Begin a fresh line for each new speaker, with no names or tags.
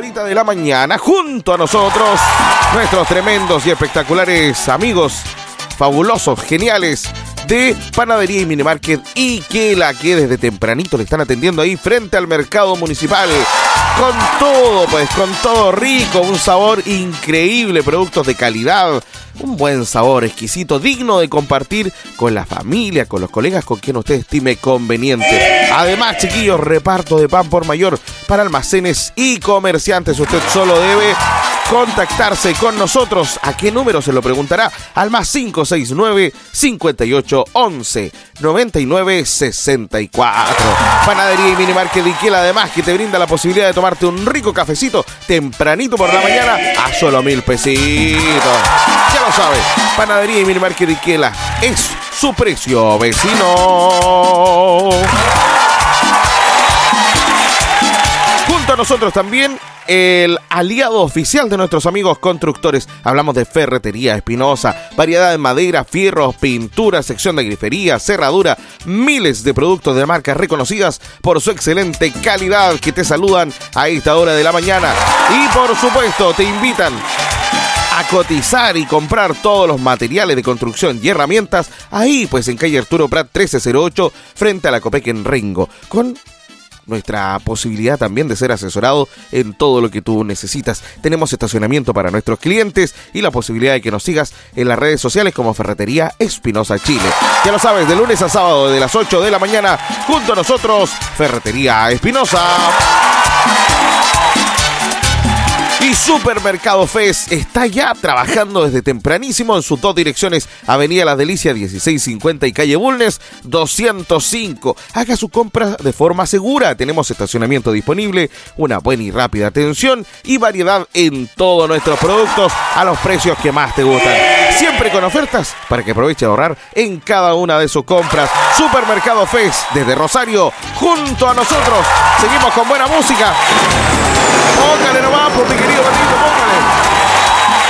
horita de la mañana, junto a nosotros, nuestros tremendos y espectaculares amigos, fabulosos, geniales, de Panadería y Minimarket Iquela, que desde tempranito le están atendiendo ahí frente al mercado municipal. Con todo, pues, con todo rico, un sabor increíble, productos de calidad, un buen sabor exquisito, digno de compartir con la familia, con los colegas, con quien usted estime conveniente. Además, chiquillos, reparto de pan por mayor para almacenes y comerciantes. Usted solo debe contactarse con nosotros. ¿A qué número? Se lo preguntará. Al más 569-5811-9964. Panadería y Minimarket Iquela, además, que te brinda la posibilidad de tomarte un rico cafecito tempranito por la mañana a solo 1,000 pesitos. Ya lo sabes, Panadería y Minimarket Iquela es su precio, vecino. Junto a nosotros también el aliado oficial de nuestros amigos constructores. Hablamos de Ferretería Espinosa, variedad de madera, fierros, pintura, sección de grifería, cerradura, miles de productos de marcas reconocidas por su excelente calidad, que te saludan a esta hora de la mañana. Y por supuesto te invitan a cotizar y comprar todos los materiales de construcción y herramientas ahí, pues, en calle Arturo Prat 1308, frente a la Copec en Rengo, con nuestra posibilidad también de ser asesorado en todo lo que tú necesitas. Tenemos estacionamiento para nuestros clientes y la posibilidad de que nos sigas en las redes sociales como Ferretería Espinosa Chile. Ya lo sabes, de lunes a sábado de las 8 de la mañana, junto a nosotros, Ferretería Espinosa. Y Supermercado Fes está ya trabajando desde tempranísimo en sus dos direcciones, Avenida Las Delicias 1650 y calle Bulnes 205. Haga su compra de forma segura. Tenemos estacionamiento disponible, una buena y rápida atención y variedad en todos nuestros productos a los precios que más te gustan. Siempre con ofertas para que aproveche a ahorrar en cada una de sus compras. Supermercado Fes desde Rosario, junto a nosotros. Seguimos con buena música. Póngale nomás, por mi querido Patito, póngale.